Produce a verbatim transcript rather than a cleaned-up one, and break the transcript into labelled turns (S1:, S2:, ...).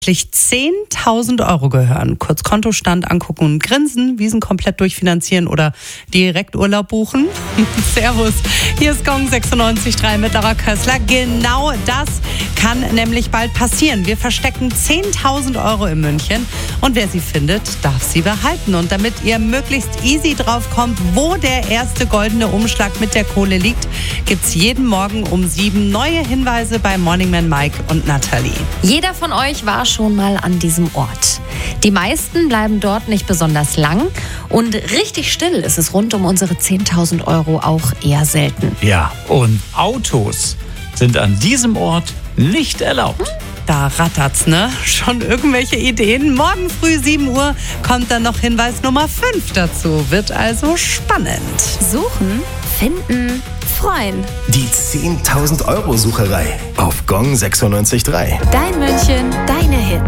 S1: zehntausend Euro gehören. Kurz Kontostand angucken und grinsen, Wiesen komplett durchfinanzieren oder direkt Urlaub buchen. Servus, hier ist Gong sechsundneunzig Komma drei mit Lara Kössler. Genau das kann nämlich bald passieren. Wir verstecken zehntausend Euro in München und wer sie findet, darf sie behalten. Und damit ihr möglichst easy drauf kommt, wo der erste goldene Umschlag mit der Kohle liegt, gibt es jeden Morgen um sieben neue Hinweise bei Morning Man Mike und Nathalie.
S2: Jeder von euch war schon mal an diesem Ort. Die meisten bleiben dort nicht besonders lang und richtig still ist es rund um unsere zehntausend Euro auch eher selten.
S3: Ja, und Autos sind an diesem Ort nicht erlaubt.
S1: Da rattert's, ne? Schon irgendwelche Ideen? Morgen früh sieben Uhr kommt dann noch Hinweis Nummer fünf dazu. Wird also spannend.
S2: Suchen, finden, freuen.
S4: Die zehntausend Euro Sucherei auf Gong sechsundneunzig Komma drei.
S2: Dein München, deine Hits.